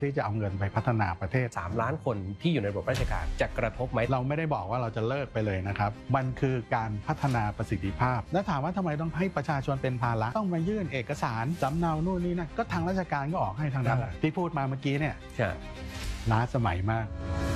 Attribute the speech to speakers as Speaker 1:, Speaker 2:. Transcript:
Speaker 1: ที่จะเอาเงินไปพัฒนาประเทศ
Speaker 2: 3 ล้านคนที่อยู่ในระบบราชการจะกระทบไหม
Speaker 1: เราไม่ได้บอกว่าเราจะเลิกไปเลยนะครับมันคือการพัฒนาประสิทธิภาพและถามว่าทำไมต้องให้ประชาชนเป็นภาระต้องมายื่นเอกสารสำเนานู่นนี่นั่นก็ทางราชการก็ออกให้ทางนั้นที่พูดมาเมื่อกี้เนี่ยล้าสมัยมาก